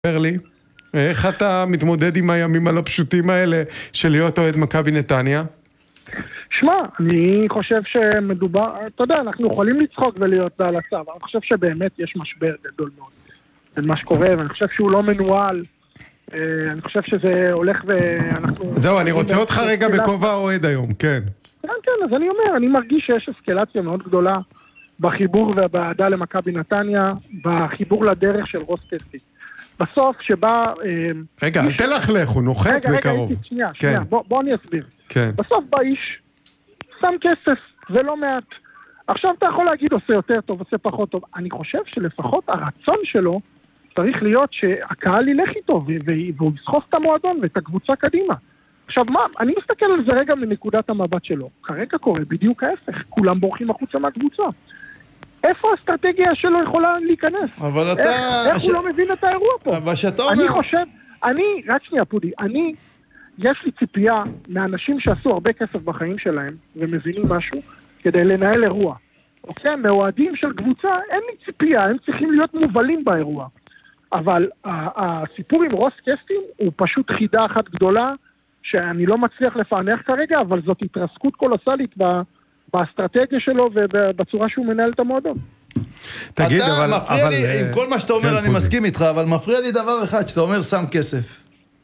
תספר לי, איך אתה מתמודד עם הימים הלא פשוטים האלה של להיות אוהד מכבי נתניה? שמע, אני חושב שמדובר, אתה יודע, אנחנו יכולים לצחוק ולהיות בהלצה, אבל אני חושב שבאמת יש משבר גדול מאוד בין מה שקורה, ואני חושב שהוא לא מנוהל, אני חושב שזה הולך ואנחנו... זהו, אני רוצה אותך רגע בכובע האוהד היום, כן. כן, אז אני אומר, אני מרגיש שיש אסקלציה מאוד גדולה בחיבור ובאהדה למכבי נתניה, בחיבור לדרך של רוס קסטי. בסוף שבא... רגע, אל תלכלך, הוא נוחת בקרוב. רגע, שנייה, בוא אני אסביר. בסוף בא איש, שם כסף, ולא מעט. עכשיו אתה יכול להגיד עושה יותר טוב, עושה פחות טוב. אני חושב שלפחות הרצון שלו צריך להיות שהקהל ילך איתו, והוא יסחוף את המועדון ואת הקבוצה קדימה. עכשיו מה, אני מסתכל על זה רגע מנקודת המבט שלו. כרגע קורה בדיוק ההפך, כולם בורחים החוצה מהקבוצה. איפה האסטרטגיה שלו יכולה להיכנס? אבל אתה... איך הוא לא מבין את האירוע פה? אבל שאתה אומר... אני חושב, רק שנייה פודי, יש לי ציפייה מאנשים שעשו הרבה כסף בחיים שלהם, ומבינים משהו, כדי לנהל אירוע. אוקיי? מאוהדים של קבוצה, אין לי ציפייה, הם צריכים להיות מובלים באירוע. אבל הסיפור עם רוס קסטין הוא פשוט חידה אחת גדולה, שאני לא מצליח לפענח כרגע, אבל זאת התרסקות קולוסלית באסטרטגיה שלו ובצורה שהוא מנהל את המועדון. תגיד, אתה אבל... מפריע לי, עם כל מה שאתה אומר אני מסכים איתך, אבל מפריע לי דבר אחד, שאתה אומר שם כסף.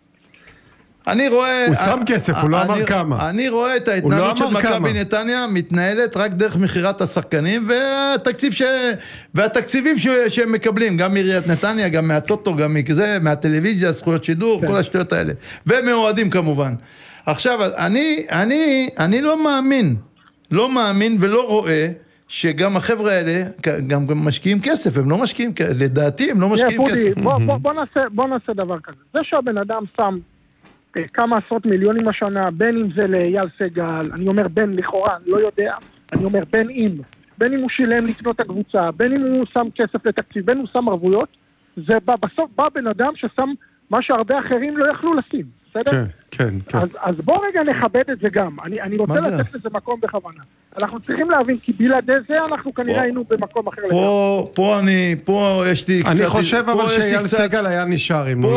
אני רואה... הוא שם כסף, הוא לא אמר כמה. אני רואה את ההתנהלות של מכבי נתניה מתנהלת רק דרך מחירת השחקנים והתקציבים שהם מקבלים, גם מעיריית נתניה, גם מהטוטו, גם מכזה, מהטלוויזיה, זכויות שידור, כל השטויות האלה. ומאוהדים כמובן. עכשיו, אני לא מאמין ולא רואה שגם החבר'ה האלה גם משקיעים כסף, הם לא משקיעים, לדעתי הם לא משקיעים כסף. בוא נעשה דבר כזה. זה שהבן אדם שם כמה עשרות מיליונים השנה, בין אם זה לאייל סגל, אני אומר בין לכאורה, אני לא יודע, אני אומר בין אם הוא שילם לקנות את הקבוצה, בין אם הוא שם כסף לתקציב, בין אם הוא שם ערבויות, זה בסוף בא בן אדם ששם מה שהרבה אחרים לא יכלו לשים, בסדר? כן. אז בוא רגע נכבד את זה גם, אני רוצה לתת לזה מקום בכוונה. אנחנו צריכים להבין, כי בלעדי זה אנחנו כנראה היינו במקום אחר לגמרי. פה יש לי קצת... אני חושב אבל שאייל סגל היה נשאר עם...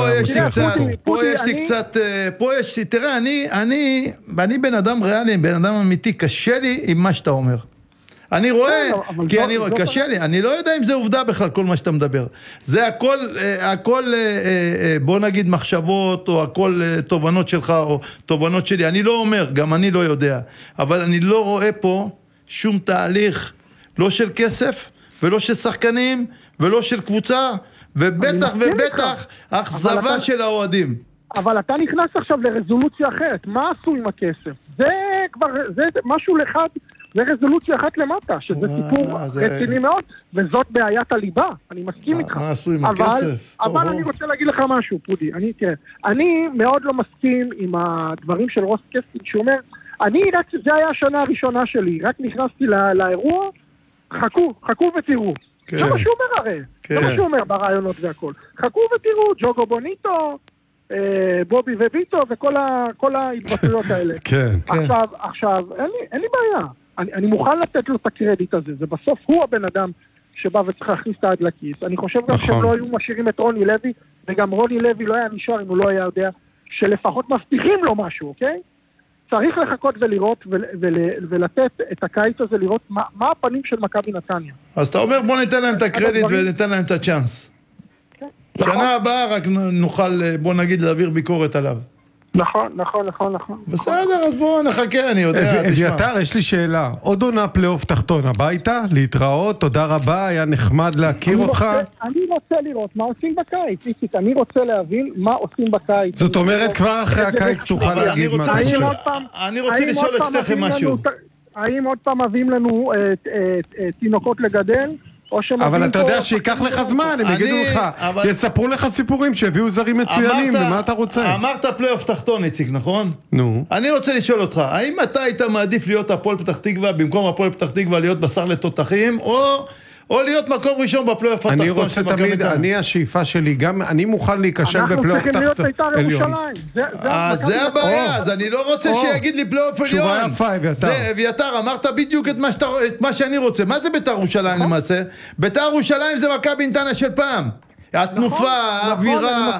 פה יש לי, תראה, אני בן אדם ריאלי, בן אדם אמיתי, קשה לי עם מה שאתה אומר. אני רואה, כי קשה לי, אני לא יודע אם זה עובדה בכלל כל מה שאתה מדבר. זה הכל בוא נגיד מחשבות, או הכל תובנות שלך, או תובנות שלי. אני לא אומר, גם אני לא יודע. אבל אני לא רואה פה שום תהליך, לא של כסף, ולא של שחקנים, ולא של קבוצה, ובטח אכזבה של האוהדים. אבל אתה נכנס עכשיו לרזולוציה אחרת. מה עשו עם הכסף? זה משהו אחד, זה רזולוציה אחת למטה, שזה סיפור רציני מאוד, וזאת בעיית הליבה, אני מסכים איתך. מה עשו עם הכסף? אבל אני רוצה להגיד לך משהו, פודי, אני מאוד לא מסכים עם הדברים של רוס קסטין, שאומר, זה היה השנה הראשונה שלי, רק נכנסתי לאירוע, חכו ותראו. זה מה שהוא אומר הרי, זה מה שהוא אומר ברעיונות והכל. חכו ותראו, ג'וגו בוניטו, בובי וויטו וכל ההתבטאויות האלה. עכשיו, אין לי בעיה. אני מוכן לתת לו את הקרדיט הזה. זה בסוף הוא הבן אדם שבא וצריך להכניס את היד לכיס. אני חושב גם שהם לא היו משאירים את רוני לוי, וגם רוני לוי לא היה נשאר אם הוא לא היה יודע שלפחות מבטיחים לו משהו, אוקיי? צריך לחכות ולראות ולתת את הקיץ הזה, לראות מה הפנים של מכבי נתניה. אז אתה אומר בוא ניתן להם את הקרדיט וניתן להם את הצ'אנס. שנה הבאה רק נוכל, בוא נגיד, להעביר ביקורת עליו. נכון. בסדר, אז בואו נחכה, אני יודע. אביתר, יש לי שאלה. עוד עונה פלייאוף תחתון, הביתה? להתראות, תודה רבה, היה נחמד להכיר אותך. אני רוצה לראות מה עושים בקיץ, איציק, אני רוצה להבין מה עושים בקיץ. זאת אומרת, כבר אחרי הקיץ תוכל להגיד מה אתה חושב. אני רוצה לשאול את שניכם משהו. האם עוד פעם מביאים לנו תינוקות לגדל? אבל אתה יודע שיקח לך זמן, הם יגידו לך, יספרו לך סיפורים שהביאו זרים מצוינים, ומה אתה רוצה? אמרת פלייאוף תחתון, איציק, נכון? נו. אני רוצה לשאול אותך, האם אתה היית מעדיף להיות הפועל פתח תקווה, במקום הפועל פתח תקווה להיות בשר לתותחים, או להיות מקום ראשון בפלייאוף התחתון? אני רוצה תמיד, השאיפה שלי, גם אני מוכן להיכשל בפלייאוף תחתון. אנחנו צריכים להיות בית"ר ירושלים. זה הבעיה, אז אני לא רוצה שיגיד לי פלייאוף עליון. תשובה יפה, אביתר. אביתר, אמרת בדיוק את מה שאני רוצה. מה זה בית"ר ירושלים למעשה? בית"ר ירושלים זה מכבי נתניה של פעם. התנופה, האווירה,